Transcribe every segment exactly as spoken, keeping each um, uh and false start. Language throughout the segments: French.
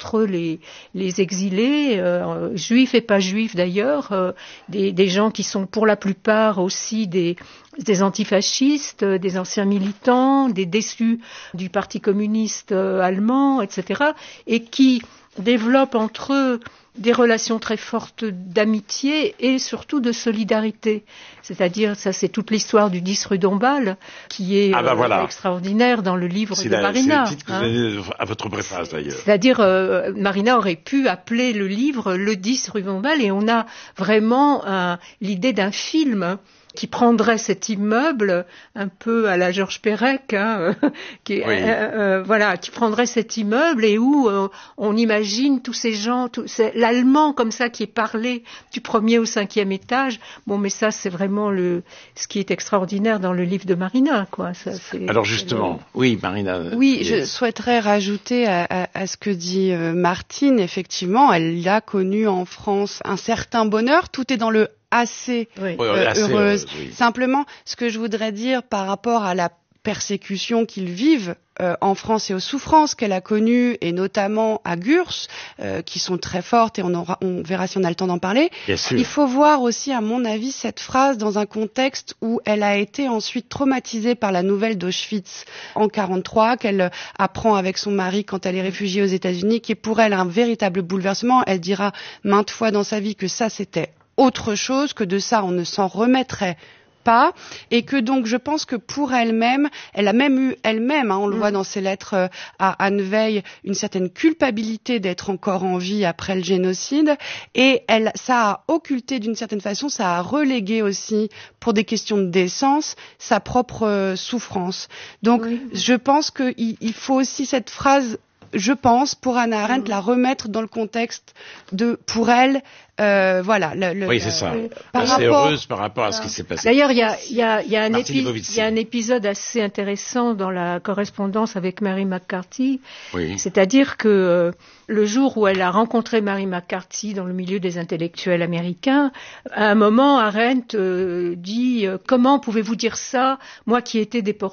entre les, les exilés, euh, juifs et pas juifs d'ailleurs, euh, des, des gens qui sont pour la plupart aussi des, des antifascistes, des anciens militants, des déçus du Parti communiste euh, allemand, et cetera, et qui développent entre eux des relations très fortes d'amitié et surtout de solidarité. C'est-à-dire, ça c'est toute l'histoire du dix rue Dombasle, qui est ah bah euh, voilà. extraordinaire dans le livre c'est de la, Marina. C'est le titre que hein. vous avez à votre préface d'ailleurs. C'est-à-dire, euh, Marina aurait pu appeler le livre Le dix rue Dombasle, et on a vraiment un, l'idée d'un film qui prendrait cet immeuble un peu à la Georges Perec, hein, qui, oui. euh, euh, voilà, qui prendrait cet immeuble et où euh, on imagine tous ces gens, tout, c'est l'allemand comme ça qui est parlé du premier au cinquième étage. Bon, mais ça, c'est vraiment le, ce qui est extraordinaire dans le livre de Marina, quoi. Ça, c'est, Alors justement, le... oui, Marina. Oui, yes. je souhaiterais rajouter à, à, à ce que dit euh, Martine. Effectivement, elle a connu en France un certain bonheur. Tout est dans le assez, oui. euh, assez heureuse. heureuse oui. Simplement, ce que je voudrais dire par rapport à la persécution qu'ils vivent euh, en France et aux souffrances qu'elle a connues, et notamment à Gurs, euh, qui sont très fortes, et on, aura, on verra si on a le temps d'en parler. Bien sûr. Il faut voir aussi, à mon avis, cette phrase dans un contexte où elle a été ensuite traumatisée par la nouvelle d'Auschwitz en quarante-trois, qu'elle apprend avec son mari quand elle est réfugiée aux États-Unis, qui est pour elle un véritable bouleversement. Elle dira maintes fois dans sa vie que ça, c'était autre chose, que de ça on ne s'en remettrait pas, et que donc je pense que pour elle-même, elle a même eu elle-même, hein, on le mmh. voit dans ses lettres à Anne Veil, une certaine culpabilité d'être encore en vie après le génocide, et elle, ça a occulté d'une certaine façon, ça a relégué aussi, pour des questions de décence, sa propre euh, souffrance. Donc oui. je pense qu'il il faut aussi cette phrase, je pense, pour Hannah Arendt, mmh. la remettre dans le contexte de, pour elle, euh, voilà. Le, le, oui, c'est ça. Euh, par rapport, heureuse par rapport à ce qui s'est passé. D'ailleurs, il y a, il y a, il y a un épi- il y a un épisode assez intéressant dans la correspondance avec Mary McCarthy. Oui. C'est-à-dire que euh, le jour où elle a rencontré Mary McCarthy dans le milieu des intellectuels américains, à un moment, Arendt euh, dit euh, « Comment pouvez-vous dire ça, moi qui ai été déportée ?»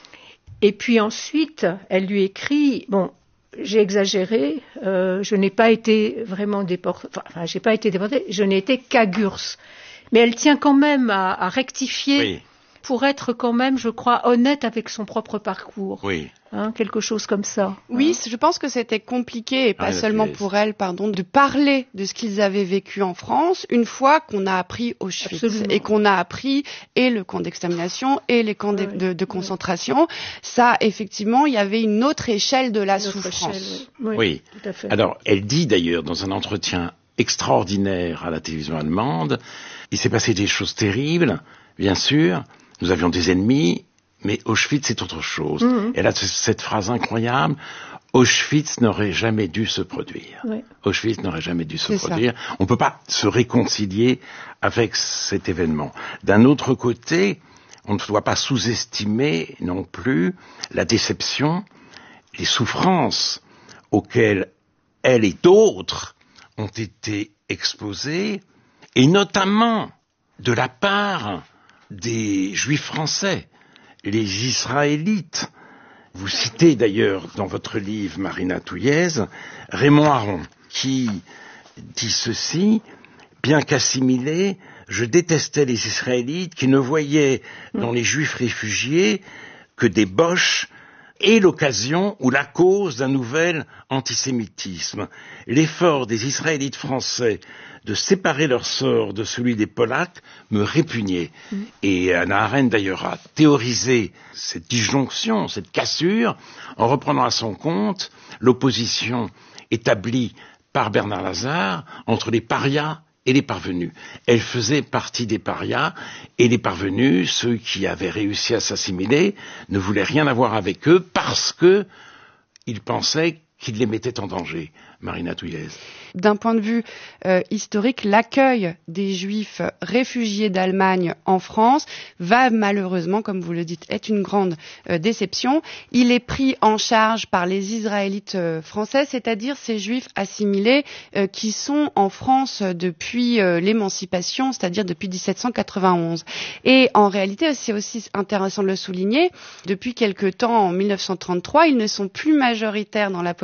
Et puis ensuite, elle lui écrit, bon, j'ai exagéré, euh, je n'ai pas été vraiment déportée, enfin, j'ai pas été déportée, je n'ai été qu'à Gurs. Mais elle tient quand même à, à rectifier oui. pour être quand même, je crois, honnête avec son propre parcours. Oui. Hein, quelque chose comme ça. Oui, hein. Je pense que c'était compliqué, et pas ah, seulement pour elle, pardon, de parler de ce qu'ils avaient vécu en France une fois qu'on a appris Auschwitz. Absolument. Et qu'on a appris et le camp d'extermination et les camps oui, de, de, de concentration. Oui. Ça, effectivement, il y avait une autre échelle de la une souffrance. Échelle, oui. Oui, oui. Tout à fait. Alors, elle dit d'ailleurs dans un entretien extraordinaire à la télévision allemande, il s'est passé des choses terribles, bien sûr, nous avions des ennemis, mais Auschwitz, c'est autre chose. Mmh. Elle a cette phrase incroyable, Auschwitz n'aurait jamais dû se produire. Oui. Auschwitz n'aurait jamais dû se c'est produire. Ça. On ne peut pas se réconcilier avec cet événement. D'un autre côté, on ne doit pas sous-estimer non plus la déception, les souffrances auxquelles elle et d'autres ont été exposés, et notamment de la part des Juifs français, les Israélites. Vous citez d'ailleurs dans votre livre, Marina Touillez, Raymond Aron, qui dit ceci, « Bien qu'assimilé, je détestais les Israélites qui ne voyaient dans les Juifs réfugiés que des boches et l'occasion ou la cause d'un nouvel antisémitisme. L'effort des Israélites français de séparer leur sort de celui des Polacs me répugnait. Mmh. » Et Hannah Arendt d'ailleurs a théorisé cette disjonction, cette cassure, en reprenant à son compte l'opposition établie par Bernard Lazare entre les parias et les parvenus. Elle faisait partie des parias, et les parvenus, ceux qui avaient réussi à s'assimiler, ne voulaient rien avoir avec eux parce que ils pensaient qu'ils les mettaient en danger. Marina Touillez. D'un point de vue euh, historique, l'accueil des Juifs réfugiés d'Allemagne en France va malheureusement, comme vous le dites, être une grande euh, déception. Il est pris en charge par les Israélites euh, français, c'est-à-dire ces Juifs assimilés euh, qui sont en France depuis euh, l'émancipation, c'est-à-dire depuis dix-sept cent quatre-vingt-onze. Et en réalité, c'est aussi intéressant de le souligner, depuis quelque temps, en mille neuf cent trente-trois, ils ne sont plus majoritaires dans la population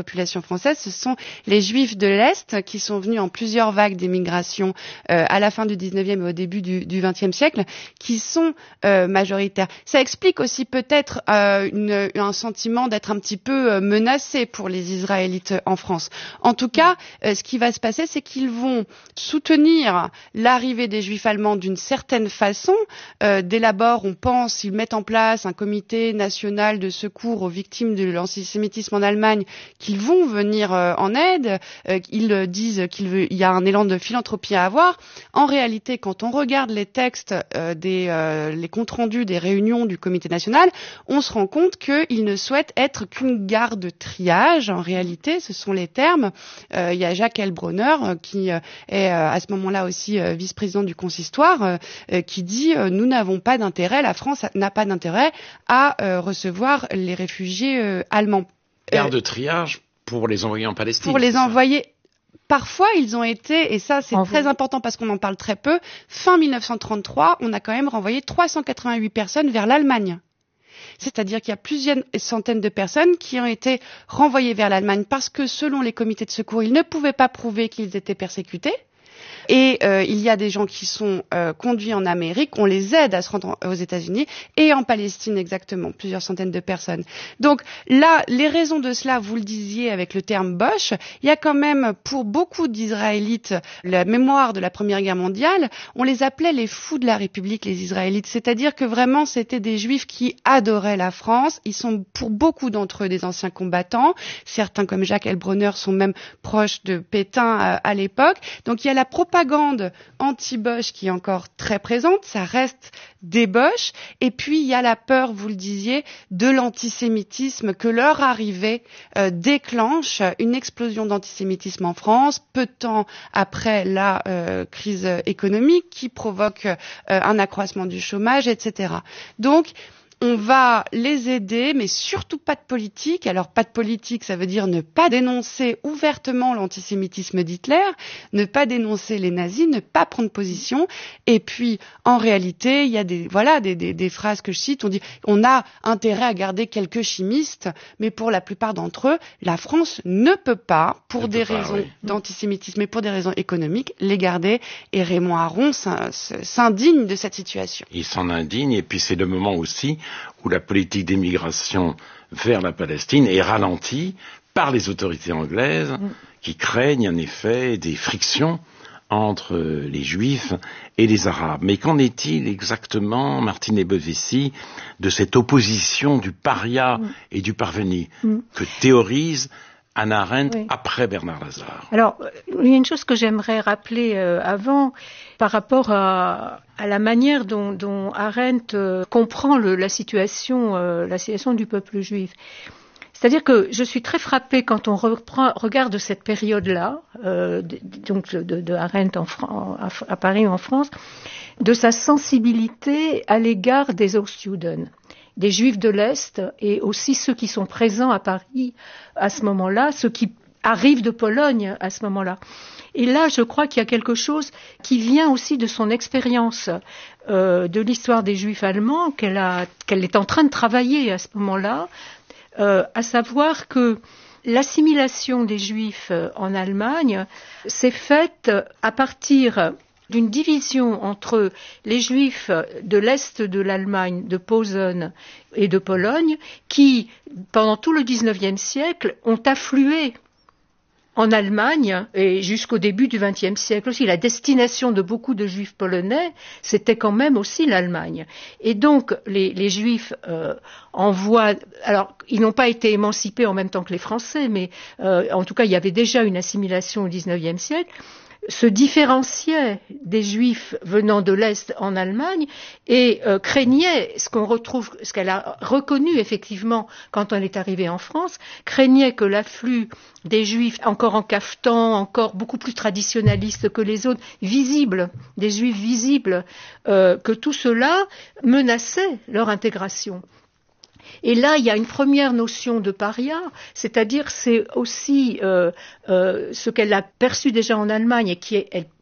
population française, ce sont les Juifs de l'Est qui sont venus en plusieurs vagues d'émigration euh, à la fin du dix-neuvième et au début du, du vingtième siècle, qui sont euh, majoritaires. Ça explique aussi peut-être euh, une, un sentiment d'être un petit peu euh, menacé pour les Israélites en France. En tout cas, euh, ce qui va se passer, c'est qu'ils vont soutenir l'arrivée des Juifs allemands d'une certaine façon. Euh, dès l'abord, on pense, ils mettent en place un comité national de secours aux victimes de l'antisémitisme en Allemagne, qu'ils vont venir euh, en aide. Euh, ils disent qu'il veut, il y a un élan de philanthropie à avoir. En réalité, quand on regarde les textes, euh, des, euh, les comptes rendus des réunions du comité national, on se rend compte qu'ils ne souhaitent être qu'une gare de triage. En réalité, ce sont les termes. Euh, il y a Jacques Heilbronner, euh, qui euh, est euh, à ce moment-là aussi euh, vice-président du consistoire, euh, qui dit euh, nous n'avons pas d'intérêt, la France n'a pas d'intérêt à euh, recevoir les réfugiés euh, allemands. Gare de triage pour les envoyer en Palestine. Pour les envoyer. Parfois, ils ont été, et ça c'est Envoyé. très important parce qu'on en parle très peu, fin mille neuf cent trente-trois, on a quand même renvoyé trois cent quatre-vingt-huit personnes vers l'Allemagne. C'est-à-dire qu'il y a plusieurs centaines de personnes qui ont été renvoyées vers l'Allemagne parce que, selon les comités de secours, ils ne pouvaient pas prouver qu'ils étaient persécutés. Et euh, il y a des gens qui sont euh, conduits en Amérique, on les aide à se rendre aux États-Unis et en Palestine exactement, plusieurs centaines de personnes. Donc là, les raisons de cela, vous le disiez avec le terme Bosch, il y a quand même pour beaucoup d'Israélites la mémoire de la Première Guerre mondiale, on les appelait les fous de la République, les Israélites, c'est-à-dire que vraiment c'était des Juifs qui adoraient la France, ils sont pour beaucoup d'entre eux des anciens combattants, certains comme Jacques Heilbronner sont même proches de Pétain à, à l'époque, donc il y a la propagande propagande anti-Bosch qui est encore très présente, ça reste des Bosch, et puis il y a la peur, vous le disiez, de l'antisémitisme, que leur arrivée euh, déclenche une explosion d'antisémitisme en France, peu de temps après la euh, crise économique qui provoque euh, un accroissement du chômage, et cetera. Donc, on va les aider, mais surtout pas de politique. Alors, pas de politique, ça veut dire ne pas dénoncer ouvertement l'antisémitisme d'Hitler, ne pas dénoncer les nazis, ne pas prendre position. Et puis, en réalité, il y a des, voilà, des, des, des phrases que je cite. On dit, on a intérêt à garder quelques chimistes, mais pour la plupart d'entre eux, la France ne peut pas, pour ne des pas, raisons oui. d'antisémitisme et pour des raisons économiques, les garder. Et Raymond Aron s'indigne de cette situation. Il s'en indigne, et puis c'est le moment aussi où la politique d'émigration vers la Palestine est ralentie par les autorités anglaises mmh. qui craignent en effet des frictions entre les Juifs et les Arabes. Mais qu'en est-il exactement, Martine Ebovessi, de cette opposition du paria mmh. et du parvenu mmh. que théorise Hannah Arendt oui. après Bernard Lazare? Alors, il y a une chose que j'aimerais rappeler euh, avant, par rapport à, à la manière dont, dont Arendt euh, comprend le, la situation, euh, la situation du peuple juif. C'est-à-dire que je suis très frappée quand on reprend, regarde cette période-là, euh, de, donc de, de Arendt en Fran- à, à Paris ou en France, de sa sensibilité à l'égard des Ostjuden, des Juifs de l'Est, et aussi ceux qui sont présents à Paris à ce moment-là, ceux qui arrivent de Pologne à ce moment-là. Et là, je crois qu'il y a quelque chose qui vient aussi de son expérience euh, de l'histoire des Juifs allemands, qu'elle, a, qu'elle est en train de travailler à ce moment-là, euh, à savoir que l'assimilation des Juifs en Allemagne s'est faite à partir d'une division entre les Juifs de l'Est de l'Allemagne, de Posen et de Pologne, qui, pendant tout le dix-neuvième siècle, ont afflué en Allemagne, et jusqu'au début du vingtième siècle aussi. La destination de beaucoup de Juifs polonais, c'était quand même aussi l'Allemagne. Et donc, les, les Juifs euh, envoient... Alors, ils n'ont pas été émancipés en même temps que les Français, mais euh, en tout cas, il y avait déjà une assimilation au dix-neuvième siècle, se différenciaient des Juifs venant de l'Est en Allemagne et euh, craignaient, ce qu'on retrouve, ce qu'elle a reconnu effectivement quand on est arrivé en France, craignait que l'afflux des Juifs, encore en cafetan, encore beaucoup plus traditionnalistes que les autres, visibles, des Juifs visibles, euh, que tout cela menaçait leur intégration. Et là, il y a une première notion de paria, c'est-à-dire c'est aussi euh, euh, ce qu'elle a perçu déjà en Allemagne et qui est, elle, qu'elle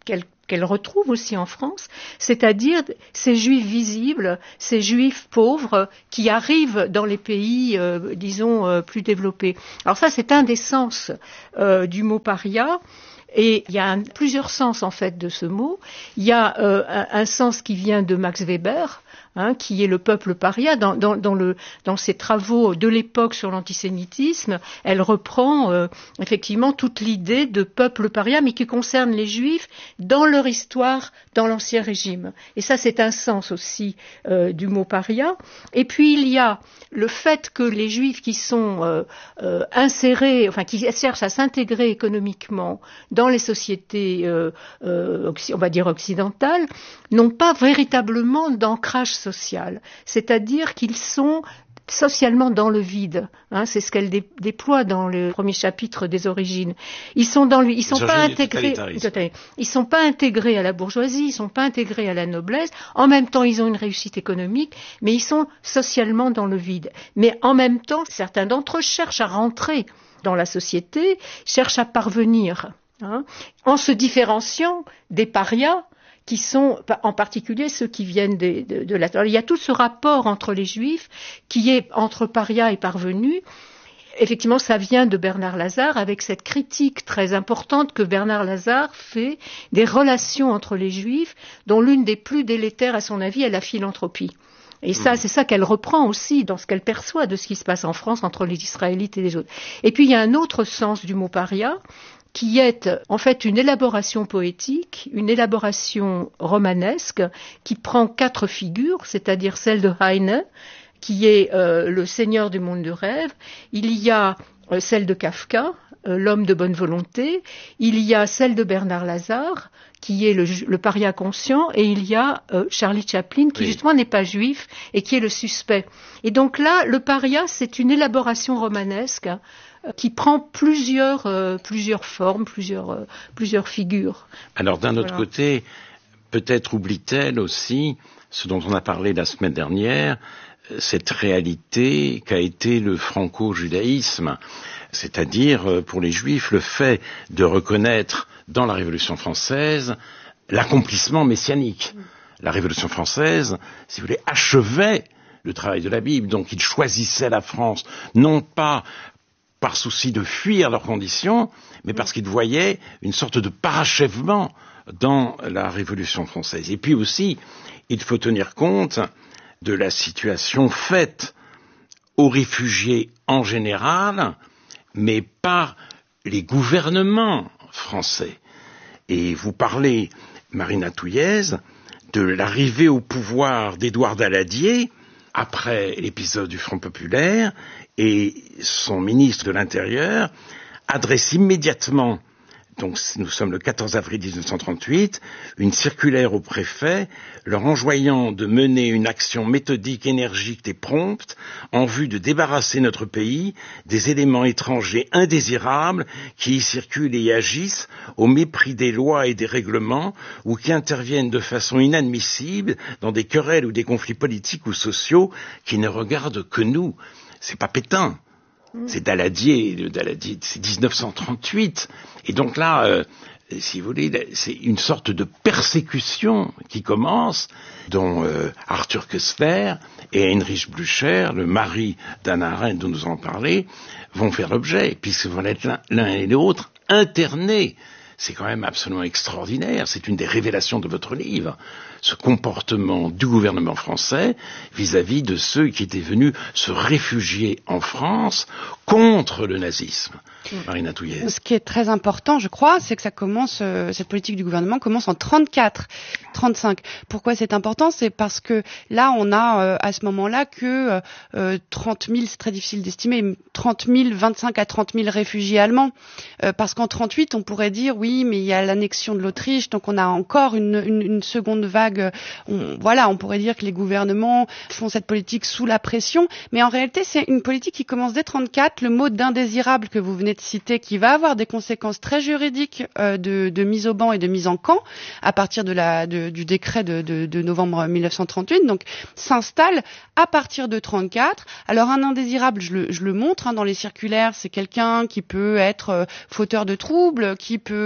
qu'elle retrouve aussi en France, c'est-à-dire ces juifs visibles, ces juifs pauvres qui arrivent dans les pays, euh, disons, euh, plus développés. Alors ça, c'est un des sens euh, du mot paria. Et il y a un, plusieurs sens en fait de ce mot. Il y a euh, un, un sens qui vient de Max Weber, hein, qui est le peuple paria. Dans, dans, dans, le, dans ses travaux de l'époque sur l'antisémitisme, elle reprend euh, effectivement toute l'idée de peuple paria, mais qui concerne les Juifs dans leur histoire dans l'Ancien Régime. Et ça, c'est un sens aussi euh, du mot paria. Et puis il y a le fait que les Juifs qui sont euh, euh, insérés, enfin qui cherchent à s'intégrer économiquement dans les sociétés, euh, euh, on va dire occidentales, n'ont pas véritablement d'ancrage social. C'est-à-dire qu'ils sont socialement dans le vide, hein, c'est ce qu'elle dé- déploie dans le premier chapitre des Origines. Ils sont dans le, ils sont pas intégrés, ils sont pas intégrés à la bourgeoisie, ils sont pas intégrés à la noblesse. En même temps, ils ont une réussite économique, mais ils sont socialement dans le vide. Mais en même temps, certains d'entre eux cherchent à rentrer dans la société, cherchent à parvenir, hein, en se différenciant des parias, qui sont en particulier ceux qui viennent de, de, de la... Alors, il y a tout ce rapport entre les Juifs qui est entre paria et parvenus. Effectivement, ça vient de Bernard Lazare avec cette critique très importante que Bernard Lazare fait des relations entre les Juifs, dont l'une des plus délétères, à son avis, est la philanthropie. Et ça, c'est ça qu'elle reprend aussi dans ce qu'elle perçoit de ce qui se passe en France entre les Israélites et les autres. Et puis, il y a un autre sens du mot paria, qui est en fait une élaboration poétique, une élaboration romanesque, qui prend quatre figures, c'est-à-dire celle de Heine, qui est euh, le seigneur du monde de rêve, il y a euh, celle de Kafka, euh, l'homme de bonne volonté, il y a celle de Bernard Lazare, qui est le, le paria conscient, et il y a euh, Charlie Chaplin, qui oui. justement n'est pas juif, et qui est le suspect. Et donc là, le paria, c'est une élaboration romanesque, qui prend plusieurs, euh, plusieurs formes, plusieurs, euh, plusieurs figures. Alors d'un autre voilà. côté, peut-être oublie-t-elle aussi ce dont on a parlé la semaine dernière, cette réalité qu'a été le franco-judaïsme, c'est-à-dire pour les Juifs le fait de reconnaître dans la Révolution française l'accomplissement messianique. La Révolution française, si vous voulez, achevait le travail de la Bible, donc ils choisissaient la France, non pas par souci de fuir leurs conditions, mais parce qu'ils voyaient une sorte de parachèvement dans la Révolution française. Et puis aussi, il faut tenir compte de la situation faite aux réfugiés en général, mais par les gouvernements français. Et vous parlez, Marina Touillez, de l'arrivée au pouvoir d'Édouard Daladier, après l'épisode du Front populaire, et son ministre de l'Intérieur adresse immédiatement, donc nous sommes le quatorze avril dix-neuf cent trente-huit, une circulaire au préfet leur enjoignant de mener une action méthodique, énergique et prompte en vue de débarrasser notre pays des éléments étrangers indésirables qui y circulent et y agissent au mépris des lois et des règlements ou qui interviennent de façon inadmissible dans des querelles ou des conflits politiques ou sociaux qui ne regardent que nous. C'est pas Pétain, c'est Daladier, le Daladier, c'est dix-neuf cent trente-huit. Et donc là, euh, si vous voulez, c'est une sorte de persécution qui commence, dont euh, Arthur Koestler et Heinrich Blücher, le mari d'Anna Arendt dont nous avons parlé, vont faire l'objet, puisqu'ils vont être l'un, l'un et l'autre internés. C'est quand même absolument extraordinaire, c'est une des révélations de votre livre, ce comportement du gouvernement français vis-à-vis de ceux qui étaient venus se réfugier en France contre le nazisme. Mmh. Marina Touillez. Ce qui est très important, je crois, c'est que ça commence, euh, cette politique du gouvernement commence en trente-quatre, trente-cinq. Pourquoi c'est important? C'est parce que là, on a euh, à ce moment-là que euh, trente mille, c'est très difficile d'estimer, trente mille, vingt-cinq à trente mille réfugiés allemands. Euh, parce qu'en trente-huit, on pourrait dire, oui, mais il y a l'annexion de l'Autriche, donc on a encore une, une, une seconde vague. On, voilà, on pourrait dire que les gouvernements font cette politique sous la pression, mais en réalité, c'est une politique qui commence dès trente-quatre. Le mot d'indésirable que vous venez de citer, qui va avoir des conséquences très juridiques euh, de, de mise au ban et de mise en camp à partir de la, de, du décret de, de, de novembre mille neuf cent trente-huit, donc s'installe à partir de trente-quatre. Alors un indésirable, je le, je le montre hein, dans les circulaires, c'est quelqu'un qui peut être euh, fauteur de troubles, qui peut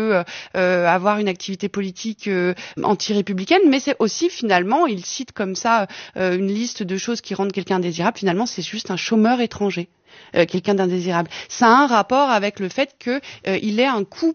peut euh, avoir une activité politique euh, anti-républicaine, mais c'est aussi finalement, il cite comme ça euh, une liste de choses qui rendent quelqu'un indésirable. Finalement, c'est juste un chômeur étranger. Euh, quelqu'un d'indésirable. Ça a un rapport avec le fait que euh, il ait un coût